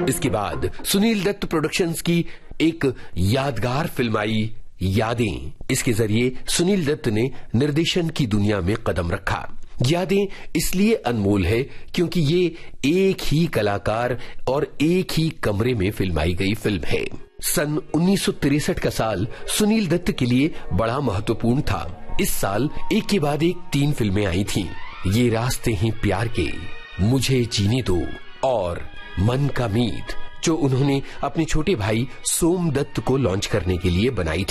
इसके बाद सुनील दत्त प्रोडक्शंस की एक यादगार फिल्म आई यादें। इसके जरिए सुनील दत्त ने निर्देशन की दुनिया में कदम रखा। यादें इसलिए अनमोल है क्योंकि ये एक ही कलाकार और एक ही कमरे में फिल्माई गई फिल्म है। सन 1963 का साल सुनील दत्त के लिए बड़ा महत्वपूर्ण था। इस साल एक के बाद एक 3 फिल्में आई थीं। ये रास्ते हैं प्यार के, मुझे जीने दो और मन का मीत, जो उन्होंने अपने छोटे भाई सोम दत्त को लॉन्च करने के लिए बनाई थी।